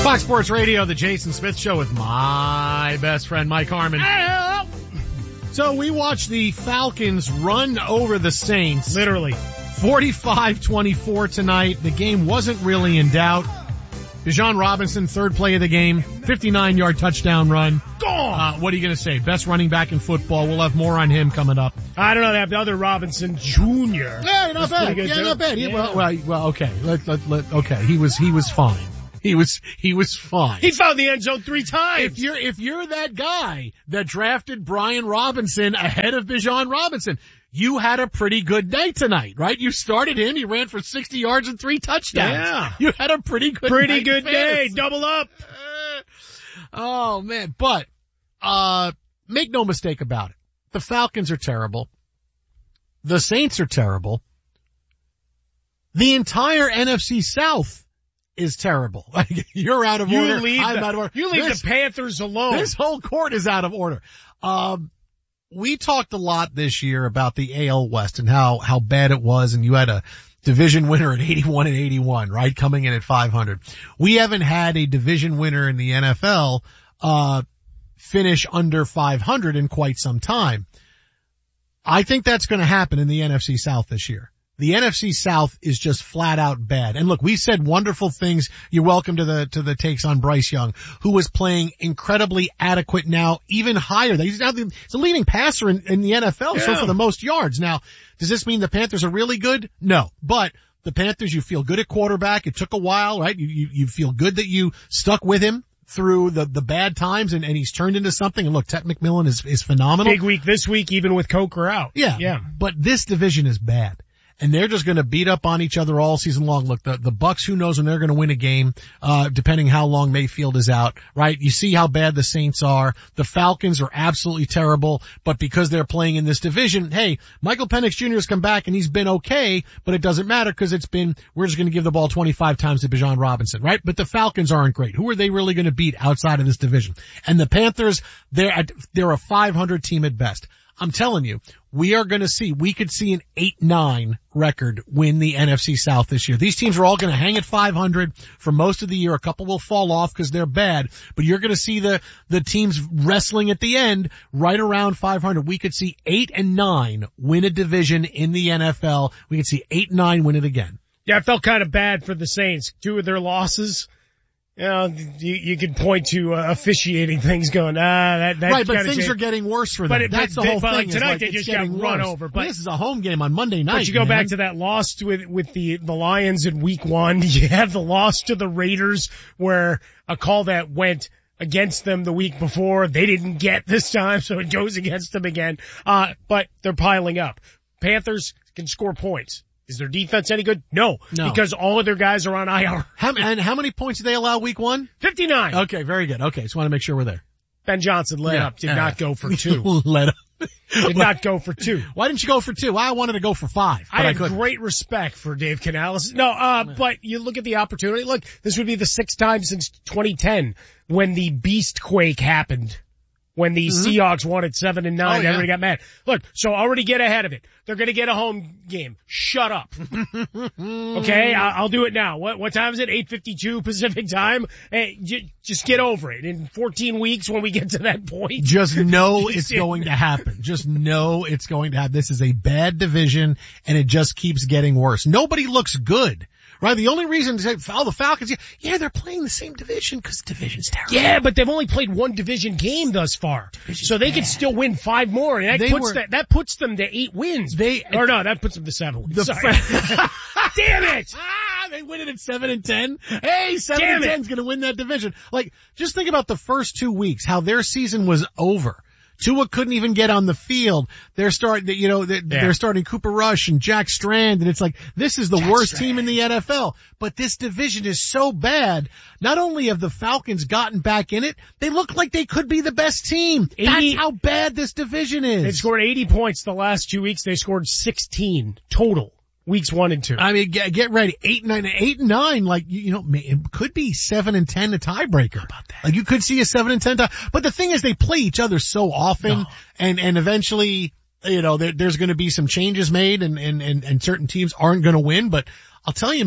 Fox Sports Radio, the Jason Smith Show with my best friend Mike Harmon. So we watched the Falcons run over the Saints. Literally. 45-24 tonight. The game wasn't really in doubt. Bijan Robinson, third play of the game, 59-yard touchdown run. Gone! What are you going to say? Best running back in football. We'll have more on him coming up. I don't know. They have the other Robinson Jr. Yeah, not bad. Yeah, not bad. Yeah. Well, okay. Okay. He was fine. He was fine. He found the end zone 3 times. If you're that guy that drafted Brian Robinson ahead of Bijan Robinson, you had a pretty good day tonight, right? You started him. He ran for 60 yards and 3 touchdowns. Yeah. You had a pretty good day. Double up. Oh man. But, make no mistake about it. The Falcons are terrible. The Saints are terrible. The entire NFC South is terrible. You're out of order. I'm out of order. You leave the Panthers alone. This whole court is out of order. We talked a lot this year about the AL West and how bad it was, and you had a division winner at 81-81, right? Coming in at 500. We haven't had a division winner in the NFL, finish under 500 in quite some time. I think that's going to happen in the NFC South this year. The NFC South is just flat out bad. And look, we said wonderful things. You're welcome to the takes on Bryce Young, who was playing incredibly adequate now, even higher. He's a leading passer in the NFL, yeah. So for the most yards. Now, does this mean the Panthers are really good? No. But the Panthers, you feel good at quarterback. It took a while, right? You feel good that you stuck with him through the bad times and he's turned into something. And look, Ted McMillan is phenomenal. Big week this week, even with Coker out. Yeah. But this division is bad. And they're just going to beat up on each other all season long. Look, the Bucs, who knows when they're going to win a game, depending how long Mayfield is out, right? You see how bad the Saints are. The Falcons are absolutely terrible, but because they're playing in this division, hey, Michael Penix Jr. has come back and he's been okay, but it doesn't matter because we're just going to give the ball 25 times to Bijan Robinson, right? But the Falcons aren't great. Who are they really going to beat outside of this division? And the Panthers, they're a 500 team at best. I'm telling you, we could see an 8-9 record win the NFC South this year. These teams are all going to hang at 500 for most of the year. A couple will fall off because they're bad, but you're going to see the teams wrestling at the end right around 500. We could see 8-9 win a division in the NFL. We could see 8-9 win it again. Yeah, I felt kind of bad for the Saints. 2 of their losses. You know, you could point to officiating things going, that right, but things are getting worse for them. That's the whole thing. Like tonight they just got run over. But this is a home game on Monday night. But you go back to that loss with the Lions in week 1. You have the loss to the Raiders where a call that went against them the week before they didn't get this time, so it goes against them again. But they're piling up. Panthers can score points. Is their defense any good? No. Because all of their guys are on IR. And how many points did they allow week 1? 59. Okay, very good. Okay, just want to make sure we're there. Ben Johnson led up, did not go for 2. Led up. Did not go for 2. Why didn't you go for 2? I wanted to go for 5. I had great respect for Dave Canales. But you look at the opportunity. Look, this would be the 6th time since 2010 when the beast quake happened. When the Seahawks won at 7-9, everybody got mad. Look, so already get ahead of it. They're gonna get a home game. Shut up. Okay, I'll do it now. What time is it? 8:52 Pacific time? Hey, just get over it. In 14 weeks when we get to that point. Just know it's going to happen. Just know it's going to happen. This is a bad division and it just keeps getting worse. Nobody looks good. Right, the only reason to say, the Falcons, they're playing the same division because the division's terrible. Yeah, but they've only played 1 division game thus far. So they could still win 5 more, and that puts them to 8 wins. That puts them to 7 wins. Damn it! They win it at 7-10. Hey, 7-10 is gonna win that division. Like, just think about the first 2 weeks, how their season was over. Tua couldn't even get on the field. They're starting Cooper Rush and Jack Strand, and it's like, this is the worst team in the NFL. But this division is so bad. Not only have the Falcons gotten back in it, they look like they could be the best team. That's how bad this division is. They've scored 80 points the last 2 weeks. They scored 16 total. Weeks 1 and 2. I mean, get ready. 8-9, like, it could be 7-10 a tiebreaker. How about that? Like, you could see a 7-10 tie. But the thing is, they play each other so often, and eventually, there's gonna be some changes made, and certain teams aren't gonna win. But I'll tell you, man,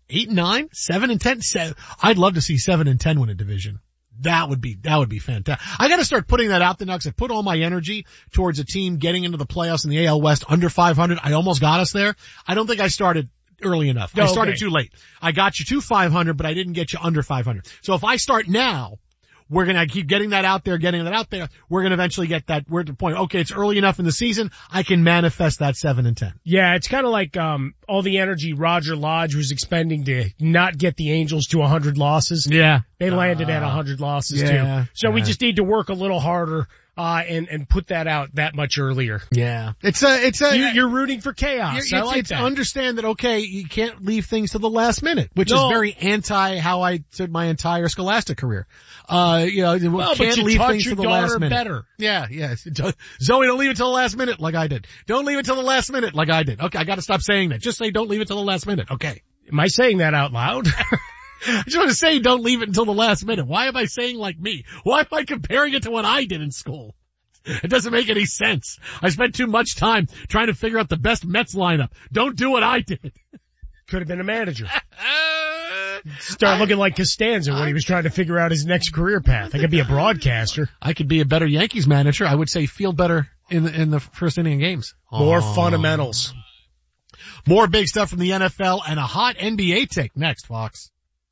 8-9, 7-10. I'd love to see 7-10 win a division. That would be fantastic. I gotta start putting that out there now because I put all my energy towards a team getting into the playoffs in the AL West under 500. I almost got us there. I don't think I started early enough. I started too late. I got you to 500, but I didn't get you under 500. So if I start now, we're going to keep getting that out there. We're going to eventually get that. We're at the point, okay, it's early enough in the season. I can manifest that 7-10. Yeah, it's kind of like, all the energy Roger Lodge was expending to not get the Angels to 100 losses. Yeah. They landed at 100 losses too. So we just need to work a little harder, and put that out that much earlier. Yeah. You're rooting for chaos. I like that. Understand that, okay, you can't leave things to the last minute, which is very anti how I did my entire scholastic career. Can't leave things to the last minute. Better. Yeah. Zoe, don't leave it till the last minute like I did. Don't leave it till the last minute like I did. Okay, I gotta stop saying that. Just say don't leave it till the last minute. Okay. Am I saying that out loud? I just want to say don't leave it until the last minute. Why am I saying like me? Why am I comparing it to what I did in school? It doesn't make any sense. I spent too much time trying to figure out the best Mets lineup. Don't do what I did. Could have been a manager. Start looking like Costanza when he was trying to figure out his next career path. I could be a broadcaster. I could be a better Yankees manager. I would say field better in the first inning of games. More fundamentals. More big stuff from the NFL and a hot NBA take next, Fox.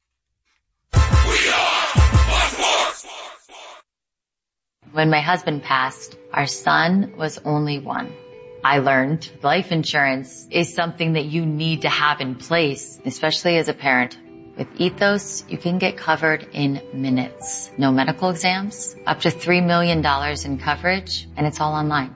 When my husband passed, our son was only 1. I learned life insurance is something that you need to have in place, especially as a parent. With Ethos, you can get covered in minutes. No medical exams, up to $3 million in coverage, and it's all online.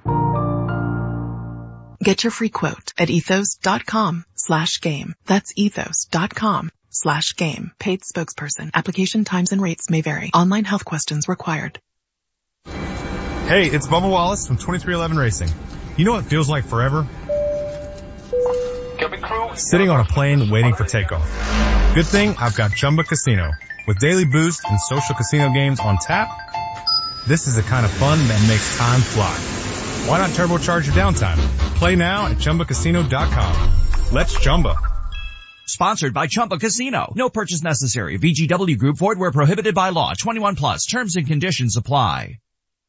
Get your free quote at ethos.com/game. That's ethos.com/game. Paid spokesperson. Application times and rates may vary. Online health questions required. Hey, it's Bubba Wallace from 2311 Racing. You know what feels like forever? Sitting on a plane waiting for takeoff. Good thing I've got Chumba Casino. With daily boost and social casino games on tap, this is the kind of fun that makes time fly. Why not turbocharge your downtime? Play now at ChumbaCasino.com. Let's Chumba. Sponsored by Chumba Casino. No purchase necessary. VGW Group. Void where prohibited by law. 21 plus. Terms and conditions apply.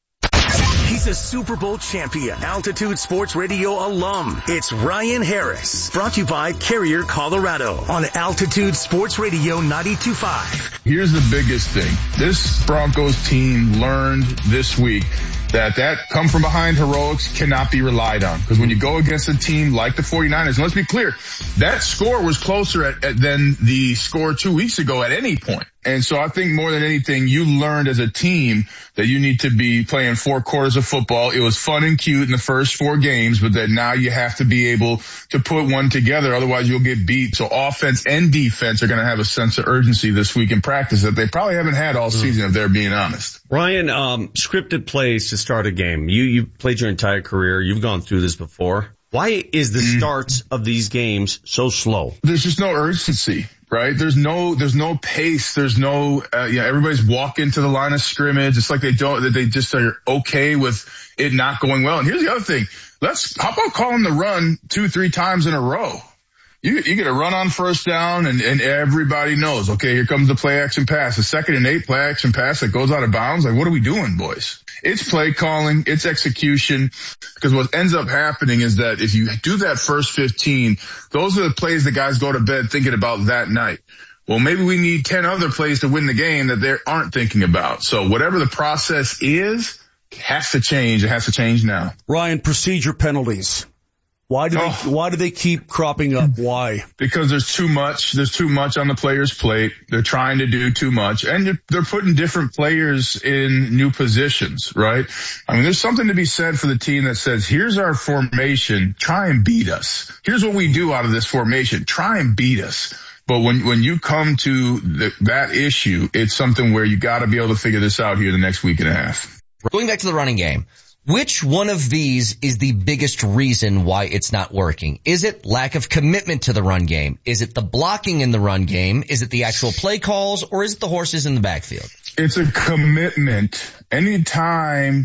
He's a Super Bowl champion, Altitude Sports Radio alum. It's Ryan Harris. Brought to you by Carrier, Colorado on Altitude Sports Radio 92.5. Here's the biggest thing. This Broncos team learned this week that come from behind heroics cannot be relied on. Because when you go against a team like the 49ers, and let's be clear, that score was closer than the score 2 weeks ago at any point. And so I think more than anything, you learned as a team that you need to be playing 4 quarters of football. It was fun and cute in the first 4 games, but that now you have to be able to put one together. Otherwise you'll get beat. So offense and defense are going to have a sense of urgency this week in practice that they probably haven't had all season, if they're being honest. Ryan, scripted plays to start a game. You played your entire career. You've gone through this before. Why is the starts of these games so slow? There's just no urgency, right? There's no pace. There's no, everybody's walking to the line of scrimmage. It's like they just are okay with it not going well. And here's the other thing. How about calling the run 2-3 times in a row? You get a run on first down and everybody knows, okay, here comes the play action pass. The 2nd and 8 play action pass that goes out of bounds. Like, what are we doing, boys? It's play calling. It's execution. Because what ends up happening is that if you do that first 15, those are the plays that guys go to bed thinking about that night. Well, maybe we need 10 other plays to win the game that they aren't thinking about. So whatever the process is, it has to change. It has to change now. Ryan, procedure penalties. Why do they keep cropping up? Why? Because there's too much. There's too much on the player's plate. They're trying to do too much. And they're putting different players in new positions, right? I mean, there's something to be said for the team that says, here's our formation. Try and beat us. Here's what we do out of this formation. Try and beat us. But when you come to that issue, it's something where you got to be able to figure this out here the next week and a half. Going back to the running game. Which one of these is the biggest reason why it's not working? Is it lack of commitment to the run game? Is it the blocking in the run game? Is it the actual play calls? Or is it the horses in the backfield? It's a commitment. Anytime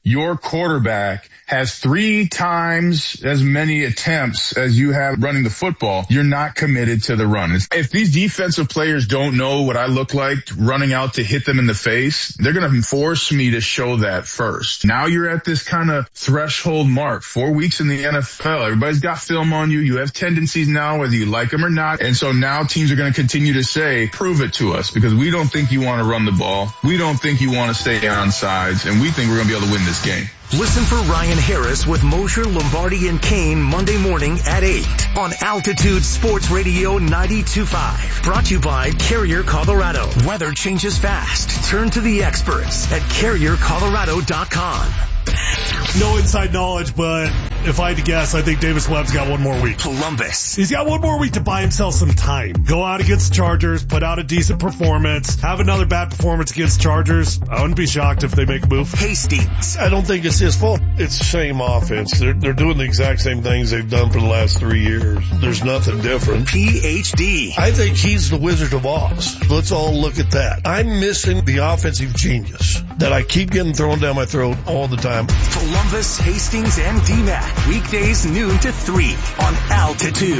your quarterback has 3 times as many attempts as you have running the football, you're not committed to the run. If these defensive players don't know what I look like running out to hit them in the face, they're going to force me to show that first. Now you're at this kind of threshold mark, 4 weeks in the NFL. Everybody's got film on you. You have tendencies now, whether you like them or not. And so now teams are going to continue to say, prove it to us, because we don't think you want to run the ball. We don't think you want to stay on sides, and we think we're going to be able to win this game. Listen for Ryan Harris with Mosher, Lombardi, and Kane Monday morning at 8 on Altitude Sports Radio 92.5. Brought to you by Carrier Colorado. Weather changes fast. Turn to the experts at CarrierColorado.com. No inside knowledge, but if I had to guess, I think Davis Webb's got one more week. Columbus. He's got one more week to buy himself some time. Go out against the Chargers, put out a decent performance, have another bad performance against the Chargers. I wouldn't be shocked if they make a move. Hastings. I don't think it's his fault. It's the same offense. They're doing the exact same things they've done for the last 3 years. There's nothing different. PhD. I think he's the Wizard of Oz. Let's all look at that. I'm missing the offensive genius that I keep getting thrown down my throat all the time. Columbus, Hastings, and DMAC. Weekdays noon to 3 on Altitude.